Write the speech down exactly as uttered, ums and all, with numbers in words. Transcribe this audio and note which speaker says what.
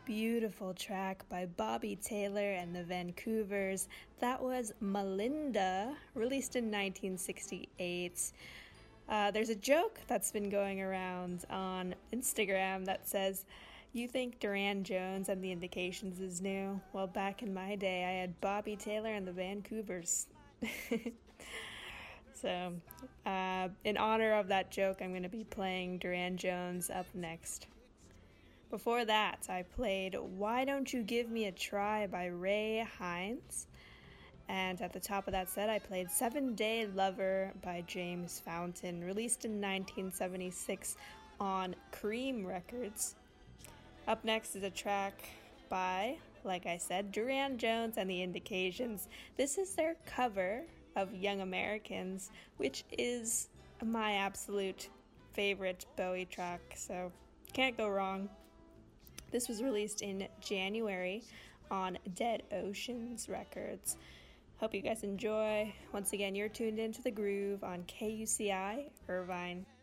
Speaker 1: beautiful track by Bobby Taylor and the Vancouvers. That was Melinda, released in nineteen sixty-eight. Uh, there's a joke that's been going around on Instagram that says, "You think Durand Jones and the Indications is new? Well, back in my day, I had Bobby Taylor and the Vancouvers." So, uh, in honor of that joke, I'm going to be playing Durand Jones up next. Before that, I played Why Don't You Give Me a Try by Ray Hines. And at the top of that set, I played Seven Day Lover by James Fountain, released in nineteen seventy-six on Cream Records. Up next is a track by, like I said, Durand Jones and the Indications. This is their cover of Young Americans, which is my absolute favorite Bowie track, so can't go wrong. This was released in January on Dead Oceans Records. Hope you guys enjoy. Once again, you're tuned into The Groove on K U C I Irvine.